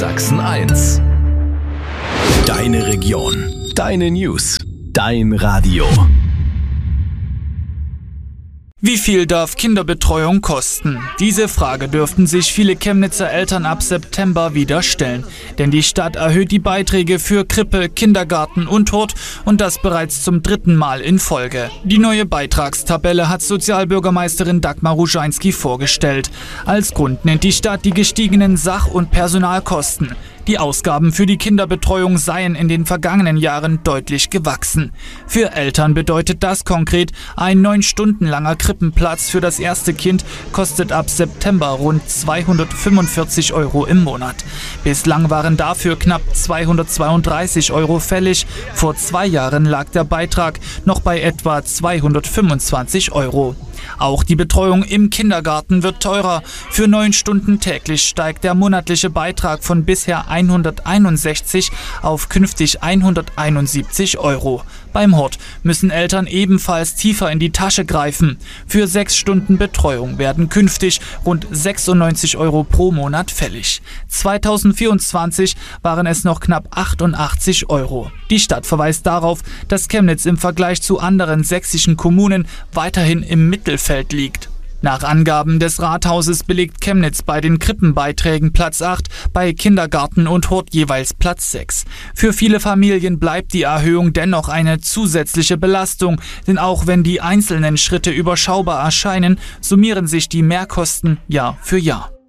Sachsen 1. Deine Region, deine News, dein Radio. Wie viel darf Kinderbetreuung kosten? Diese Frage dürften sich viele Chemnitzer Eltern ab September wieder stellen. Denn die Stadt erhöht die Beiträge für Krippe, Kindergarten und Hort und das bereits zum 3. Mal in Folge. Die neue Beitragstabelle hat Sozialbürgermeisterin Dagmar Ruscheinski vorgestellt. Als Grund nennt die Stadt die gestiegenen Sach- und Personalkosten. Die Ausgaben für die Kinderbetreuung seien in den vergangenen Jahren deutlich gewachsen. Für Eltern bedeutet das konkret, ein 9 Stunden langer Krippenplatz für das erste Kind kostet ab September rund 245 € im Monat. Bislang waren dafür knapp 232 € fällig. Vor 2 Jahren lag der Beitrag noch bei etwa 225 €. Auch die Betreuung im Kindergarten wird teurer. Für 9 Stunden täglich steigt der monatliche Beitrag von bisher 161 auf künftig 171 €. Beim Hort müssen Eltern ebenfalls tiefer in die Tasche greifen. Für 6 Stunden Betreuung werden künftig rund 96 € pro Monat fällig. 2024 waren es noch knapp 88 €. Die Stadt verweist darauf, dass Chemnitz im Vergleich zu anderen sächsischen Kommunen weiterhin im Mittelfeld liegt. Nach Angaben des Rathauses belegt Chemnitz bei den Krippenbeiträgen Platz 8, bei Kindergarten und Hort jeweils Platz 6. Für viele Familien bleibt die Erhöhung dennoch eine zusätzliche Belastung, denn auch wenn die einzelnen Schritte überschaubar erscheinen, summieren sich die Mehrkosten Jahr für Jahr.